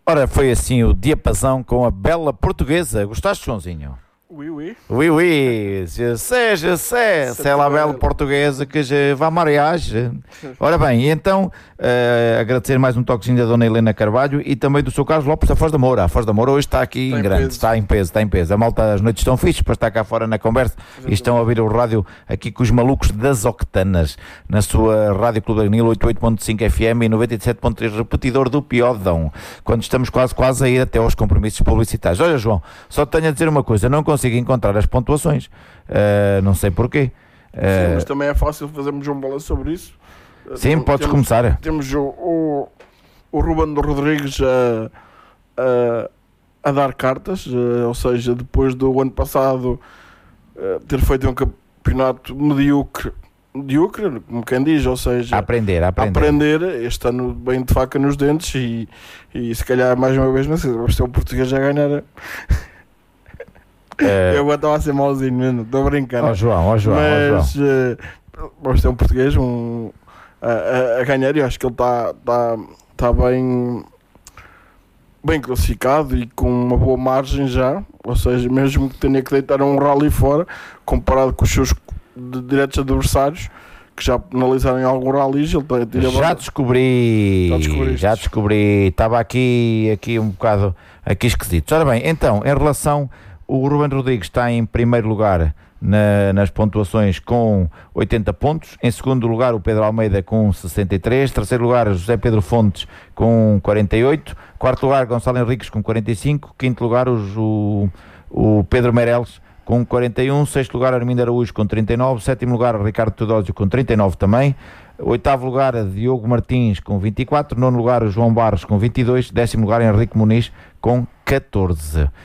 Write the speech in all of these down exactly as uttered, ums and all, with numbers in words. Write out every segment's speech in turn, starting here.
Ora, foi assim o diapasão com a bela portuguesa. Gostaste, Joãozinho? Oui, oui. Oui, oui, je sais, je sais, c'est la bela portuguesa que je vai mariage. Ora bem, e então, uh, agradecer mais um toquezinho da Dona Helena Carvalho e também do seu Carlos Lopes da Foz da Moura. A Foz da Moura hoje está aqui está em grande, peso. está em peso, está em peso. A malta, as noites estão fixes para estar cá fora na conversa e estão a ouvir o rádio aqui com os malucos das Octanas, na sua Rádio Clube da Agnil oitenta e oito ponto cinco F M e noventa e sete ponto três repetidor do Piódão, quando estamos quase, quase a ir até aos compromissos publicitários. Olha, João, só te tenho a dizer uma coisa, não consigo encontrar as pontuações, uh, não sei porquê. Uh, sim, mas também é fácil fazermos um balanço sobre isso. Sim, temos, podes começar. Temos o, o, o Ruben Rodrigues a, a, a dar cartas, uh, ou seja, depois do ano passado uh, ter feito um campeonato medíocre, medíocre, como quem diz, ou seja, a aprender, a aprender. aprender, este ano bem de faca nos dentes e, e se calhar mais uma vez, não sei, vamos ter um português a ganhar. Uh, eu estava a ser mauzinho mesmo, estou a brincar. Ó oh, João, ó oh, João, mas oh, João. Uh, vamos ter um português um, a, a, a ganhar e eu acho que ele está tá, tá bem, bem classificado e com uma boa margem já, ou seja, mesmo que tenha que deitar um rally fora, comparado com os seus de, diretos adversários, que já penalizaram em algum rally, ele tira já descobri, já, já descobri, estava aqui, aqui um bocado aqui esquisito. Ora bem, então, em relação... O Ruben Rodrigues está em primeiro lugar na, nas pontuações com oitenta pontos. Em segundo lugar, o Pedro Almeida com sessenta e três. Terceiro lugar, José Pedro Fontes com quarenta e oito. Quarto lugar, Gonçalo Henriques com quarenta e cinco. Quinto lugar, os, o, o Pedro Meireles com quarenta e um. Sexto lugar, Armindo Araújo com trinta e nove. Sétimo lugar, Ricardo Teodósio com trinta e nove também. Oitavo lugar, Diogo Martins com vinte e quatro. Nono lugar, João Barros com vinte e dois. Décimo lugar, Henrique Muniz com catorze. Uh,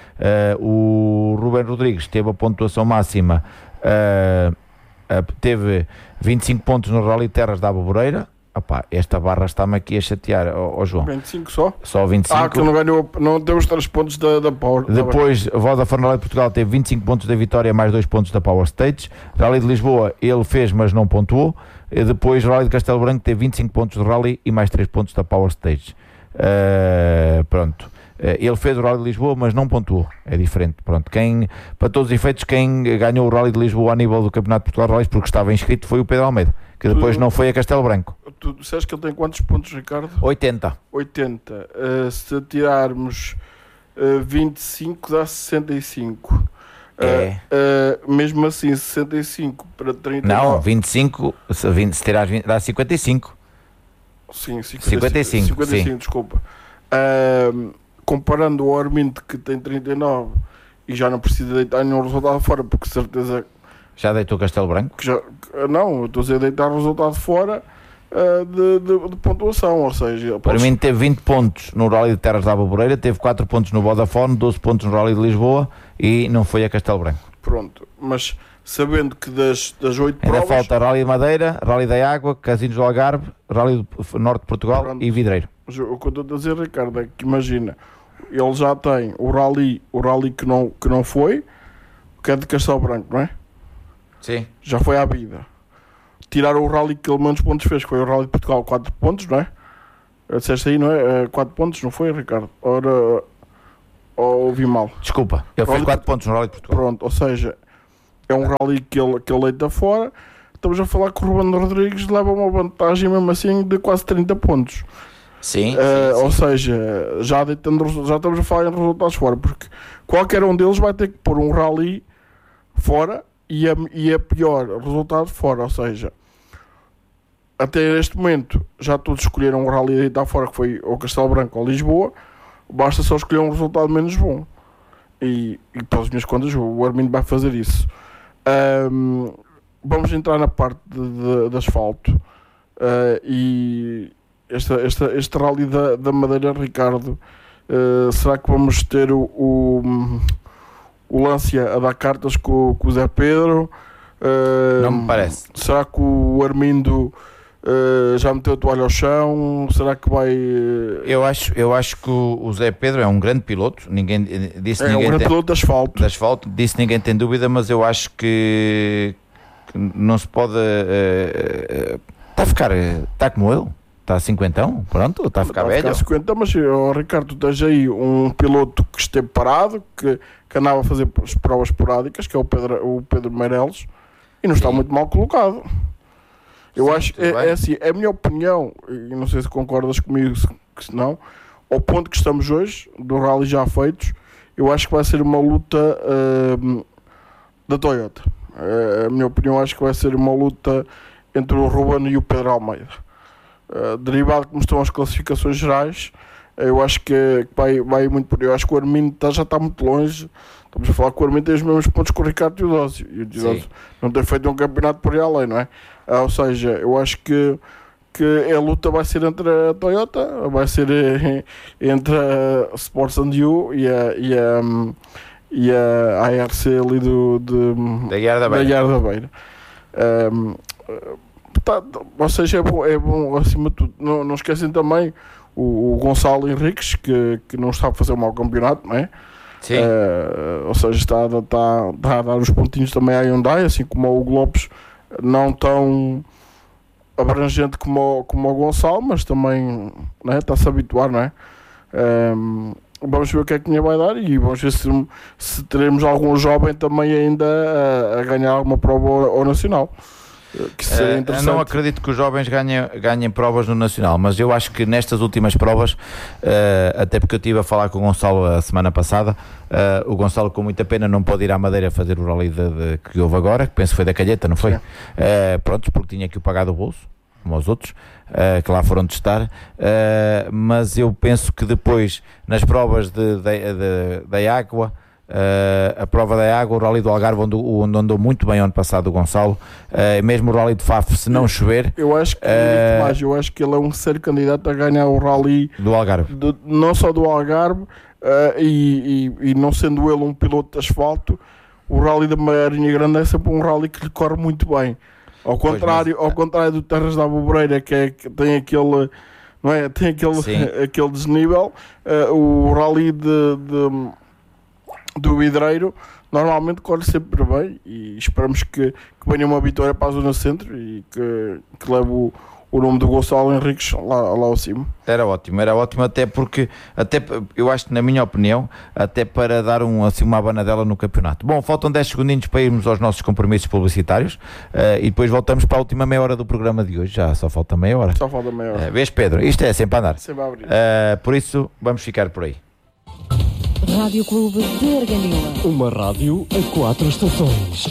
o Ruben Rodrigues teve a pontuação máxima, uh, uh, teve vinte e cinco pontos no Rally Terras da Aboboreira. Opá, esta barra está-me aqui a chatear, ó oh, oh, João. vinte e cinco só? Só vinte e cinco. Ah, que não ganhou, não deu os três pontos da, da Power. Depois, a Vodafone Rally de Portugal teve vinte e cinco pontos da vitória, mais dois pontos da Power Stage. Rally de Lisboa, ele fez, mas não pontuou. E depois, o Rally de Castelo Branco teve vinte e cinco pontos de Rally e mais três pontos da Power Stage. Uh, pronto. Ele fez o Rally de Lisboa, mas não pontuou. É diferente. Pronto. Quem, para todos os efeitos, quem ganhou o Rally de Lisboa a nível do Campeonato de Portugal Rallys, porque estava inscrito, foi o Pedro Almeida, que depois tu, não foi a Castelo Branco. Tu disseste que ele tem quantos pontos, Ricardo? oitenta. oitenta. Uh, se tirarmos uh, vinte e cinco, dá sessenta e cinco. É. Uh, uh, mesmo assim, sessenta e cinco para trinta e nove. Não, vinte e cinco, se, vinte, se tirares vinte, dá cinquenta e cinco. Sim, cinquenta e cinco. cinquenta e cinco, sim. Desculpa. Uh, comparando o Armindo, que tem trinta e nove e já não precisa deitar nenhum resultado fora, porque certeza... Já deitou Castelo Branco? Que já, não, eu estou a dizer deitar o resultado fora uh, de, de, de pontuação, ou seja... Para mim teve vinte pontos no Rally de Terras da Aboboreira, teve quatro pontos no Vodafone, doze pontos no Rally de Lisboa e não foi a Castelo Branco. Pronto, mas sabendo que das, das oito ainda provas... falta Rally de Madeira, Rally da Água, Casinos do Algarve, Rally do Norte de Portugal. Pronto. E Vidreiro. O que eu estou a dizer, Ricardo, é que imagina, ele já tem o Rally, o rally que, não, que não foi, que é de Castelo Branco, não é? Sim. Já foi à vida. Tiraram o Rally que ele menos pontos fez, que foi o Rally de Portugal, quatro pontos, não é? Disseste aí, não é? quatro pontos, não foi, Ricardo? Ora, ou ouvi mal? Desculpa, ele fez quatro pontos no Rally de Portugal. Pronto, ou seja, é um Rally que ele, que ele deita fora. Estamos a falar que o Ruben Rodrigues leva uma vantagem mesmo assim de quase trinta pontos. Sim, uh, sim, sim. Ou seja, já, deitando, já estamos a falar em resultados fora, porque qualquer um deles vai ter que pôr um Rally fora e é, e é pior resultado fora, ou seja, até este momento já todos escolheram um Rally a deitar fora, que foi ou Castelo Branco ou Lisboa, basta só escolher um resultado menos bom e, e pelas minhas contas o Armindo vai fazer isso. Um, vamos entrar na parte de, de, de asfalto uh, e Este, este, este Rally da, da Madeira, Ricardo, uh, será que vamos ter o, o, o Lancia a dar cartas com, com o Zé Pedro? Uh, não me parece. Será que o Armindo uh, já meteu a toalha ao chão? Será que vai... Uh... Eu acho, eu acho que o Zé Pedro é um grande piloto. Ninguém, disse é ninguém um grande tem, piloto de asfalto. de asfalto. Disse ninguém tem dúvida, mas eu acho que, que não se pode... Está uh, uh, a ficar... Está como ele. está a cinquentão, pronto, está a ficar está velho. Está a cinquenta, mas, oh, Ricardo, tu tens aí um piloto que esteve parado, que, que andava a fazer provas esporádicas, que é o Pedro, o Pedro Meireles, e não está Sim. muito mal colocado. Eu Sim, acho que é, é assim, é a minha opinião, e não sei se concordas comigo, se, se não, ao ponto que estamos hoje, do rally já feitos, eu acho que vai ser uma luta uh, da Toyota. Uh, a minha opinião, acho que vai ser uma luta entre o Ruben e o Pedro Almeida. Uh, derivado como estão as classificações gerais, eu acho que vai, vai muito por aí. Eu acho que o Armindo tá, já está muito longe. Estamos a falar que o Armindo tem os mesmos pontos que o Ricardo Teodósio. E o Teodósio não tem feito um campeonato por aí além, não é? Uh, ou seja, eu acho que, que a luta vai ser entre a Toyota, vai ser eh, entre a Sports and You e a, e a, e a A R C ali do, de, da Guiar da Beira. Da Guiar da Beira. Um, tá, ou seja, é bom, é bom acima de tudo. Não, não esquecem também o, o Gonçalo Henriques, que, que não está a fazer um mau campeonato, não é? Sim. Uh, ou seja, está, está, está a dar os pontinhos também à Hyundai, assim como o Globes, não tão abrangente como, como o Gonçalo, mas também, não é? Está-se a habituar, não é? Um, vamos ver o que é que tinha vai dar e vamos ver se, se teremos algum jovem também ainda a, a ganhar alguma prova ao, ao Nacional. Que seria uh, interessante. Não acredito que os jovens ganhem, ganhem provas no Nacional, mas eu acho que nestas últimas provas, uh, até porque eu estive a falar com o Gonçalo a semana passada, uh, o Gonçalo com muita pena não pôde ir à Madeira fazer o rally de, de, que houve agora, que penso que foi da Calheta, não foi? Uh, pronto, porque tinha que o pagar do bolso, como aos outros, uh, que lá foram testar, uh, mas eu penso que depois, nas provas de, de, de, da água, Uh, a prova da água, o Rally do Algarve, onde, onde andou muito bem ano passado o Gonçalo, uh, mesmo o Rally de Faf, se não chover, eu acho que uh, mais, eu acho que ele é um sério candidato a ganhar o Rally do Algarve, de, não só do Algarve, uh, e, e, e não sendo ele um piloto de asfalto, o Rally da Marinha Grande é sempre um Rally que lhe corre muito bem, ao contrário, pois, mas... ao contrário do Terras da Abobreira, que, é, que tem aquele, não é, tem aquele, aquele desnível, uh, o Rally de, de do Vidreiro normalmente corre sempre bem e esperamos que, que venha uma vitória para a Zona Centro e que, que leve o, o nome do Gonçalo Henriques lá, lá ao cimo. Era ótimo, era ótimo até porque, até, eu acho que na minha opinião, até para dar um, assim, uma abanadela no campeonato. Bom, faltam dez segundinhos para irmos aos nossos compromissos publicitários uh, e depois voltamos para a última meia hora do programa de hoje. Já só falta meia hora. Só falta meia hora. Uh, vês, Pedro, isto é sempre a andar. Sempre a abrir. Uh, por isso, vamos ficar por aí. Rádio Clube de Arganila. Uma rádio a quatro estações.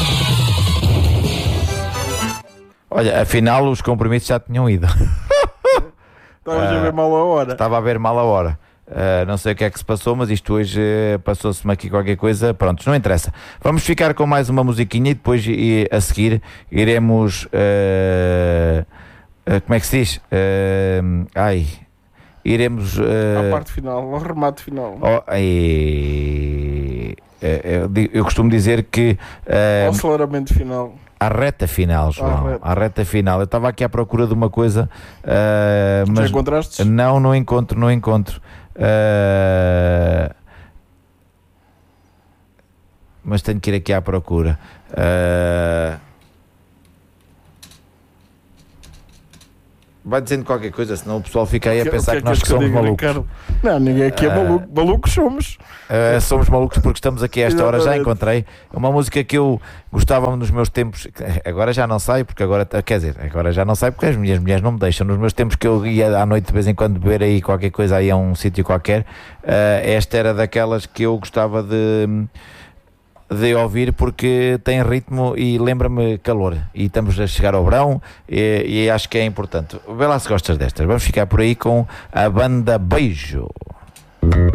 Olha, afinal os compromissos já tinham ido. Estavas uh, a ver mal a hora. Estava a ver mal a hora. Uh, não sei o que é que se passou, mas isto hoje uh, passou-se-me aqui qualquer coisa. Pronto, não interessa. Vamos ficar com mais uma musiquinha e depois e, a seguir iremos... Uh, uh, como é que se diz? Uh, ai... Iremos... Uh, à parte final, ao remate final. Oh, ai, eu, eu costumo dizer que... Uh, ao aceleramento final. À reta final, João. À reta, à reta final. Eu estava aqui à procura de uma coisa... Uh, mas já encontraste? Não, não encontro, não encontro. Uh, mas tenho que ir aqui à procura. Uh, Vai dizendo qualquer coisa, senão o pessoal fica aí a pensar que, que, que nós que somos malucos. Ricardo? Não, ninguém aqui é maluco. Uh, malucos somos. Uh, somos malucos porque estamos aqui a esta hora. Já encontrei uma música que eu gostava nos meus tempos. Agora já não sai, porque agora, quer dizer, agora já não sai porque as minhas mulheres não me deixam. Nos meus tempos que eu ia à noite de vez em quando beber aí qualquer coisa aí a um sítio qualquer, uh, esta era daquelas que eu gostava de... de ouvir porque tem ritmo e lembra-me calor e estamos a chegar ao verão e, e acho que é importante. Vê lá se gostas destas. Vamos ficar por aí com a banda Beijo.